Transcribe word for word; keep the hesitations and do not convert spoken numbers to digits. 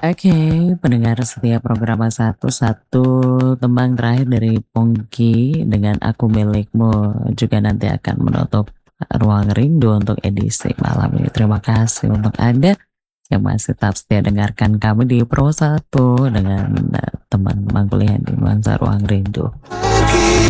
Oke, pendengar setia program satu satu tembang terakhir dari Pongki dengan Aku Milikmu juga nanti akan menutup Ruang Rindu untuk edisi malam ini. Terima kasih untuk Anda yang masih tetap setia dengarkan kami di Pro satu dengan eh, teman kuliah di Nuansa Ruang Rindu.